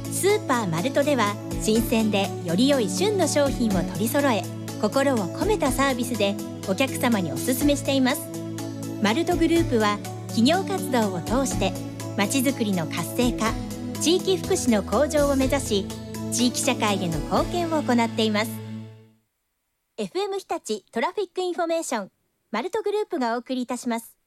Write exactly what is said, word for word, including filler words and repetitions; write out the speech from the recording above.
スーパーマルトでは新鮮でより良い旬の商品を取り揃え、心を込めたサービスでお客様にお勧めしています。マルトグループは企業活動を通してまちづくりの活性化、地域福祉の向上を目指し、地域社会への貢献を行っています。 エフエム 日立トラフィックインフォメーション、マルトグループがお送りいたします。